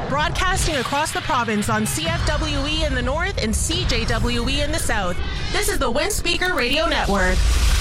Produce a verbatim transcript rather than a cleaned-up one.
broadcasting across the province on C F W E in the north and C J W E in the south. This is the Windspeaker Radio Network.